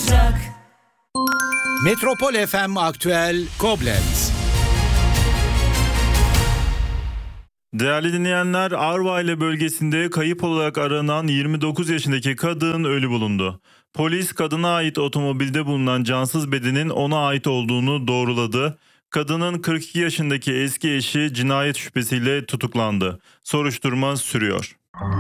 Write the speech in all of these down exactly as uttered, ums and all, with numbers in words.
olacak. Metropol F M Aktüel Koblenz. Değerli dinleyenler, Arvaile bölgesinde kayıp olarak aranan yirmi dokuz yaşındaki kadın ölü bulundu. Polis kadına ait otomobilde bulunan cansız bedenin ona ait olduğunu doğruladı. Kadının kırk iki yaşındaki eski eşi cinayet şüphesiyle tutuklandı. Soruşturma sürüyor.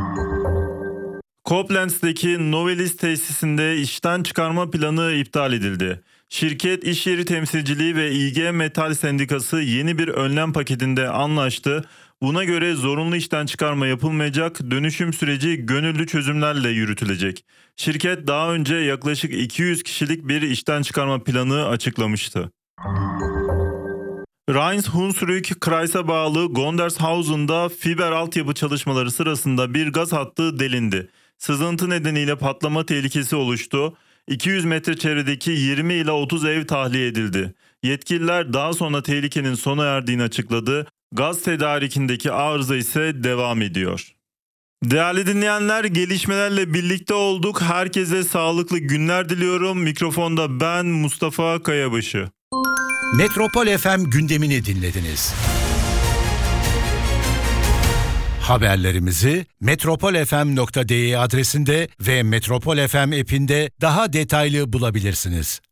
Koblenz'deki Novelis tesisinde işten çıkarma planı iptal edildi. Şirket, iş yeri temsilciliği ve İ G Metal Sendikası yeni bir önlem paketinde anlaştı. Buna göre zorunlu işten çıkarma yapılmayacak, dönüşüm süreci gönüllü çözümlerle yürütülecek. Şirket daha önce yaklaşık iki yüz kişilik bir işten çıkarma planı açıklamıştı. Rhein-Hunsrück Kreis'e bağlı Gondershausen'da fiber altyapı çalışmaları sırasında bir gaz hattı delindi. Sızıntı nedeniyle patlama tehlikesi oluştu. iki yüz metre çevredeki yirmi ila otuz ev tahliye edildi. Yetkililer daha sonra tehlikenin sona erdiğini açıkladı. Gaz tedarikindeki arıza ise devam ediyor. Değerli dinleyenler, gelişmelerle birlikte olduk. Herkese sağlıklı günler diliyorum. Mikrofonda ben Mustafa Kayabaşı. Metropol F M gündemini dinlediniz. Haberlerimizi metropol f m nokta d e adresinde ve Metropol F M app'inde daha detaylı bulabilirsiniz.